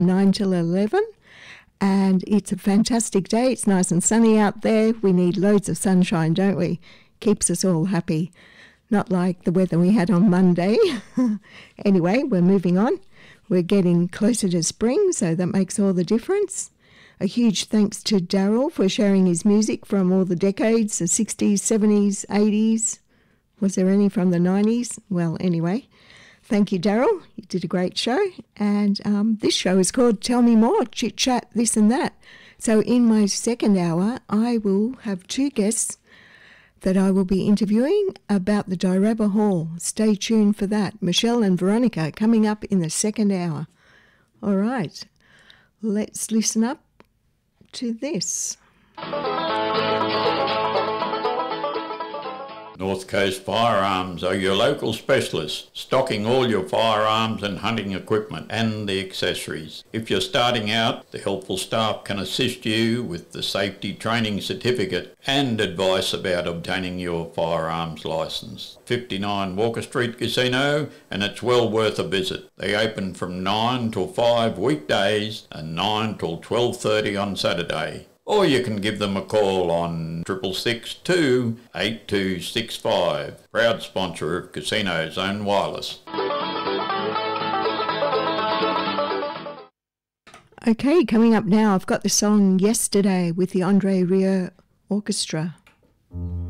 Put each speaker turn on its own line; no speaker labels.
9 till 11. And it's a fantastic day. It's nice and sunny out there. We need loads of sunshine, don't we? Keeps us all happy. Not like the weather we had on Monday. Anyway, we're moving on. We're getting closer to spring, so that makes all the difference. A huge thanks to Daryl for sharing his music from all the decades, the 60s, 70s, 80s. Was there any from the 90s? Well, anyway. Thank you, Daryl. You did a great show. And this show is called Tell Me More, Chit Chat, This and That. So in my second hour, I will have two guests that I will be interviewing about the Diraba Hall. Stay tuned for that. Michelle and Veronica coming up in the second hour. All right, let's listen up to this.
North Coast Firearms are your local specialists, stocking all your firearms and hunting equipment and the accessories. If you're starting out, the helpful staff can assist you with the safety training certificate and advice about obtaining your firearms licence. 59 Walker Street Casino, and it's well worth a visit. They open from 9 till 5 weekdays and 9 till 12:30 on Saturday. Or you can give them a call on 662 8265. Proud sponsor of Casino Zone Wireless.
Okay, coming up now, I've got the song Yesterday with the Andre Rieu Orchestra.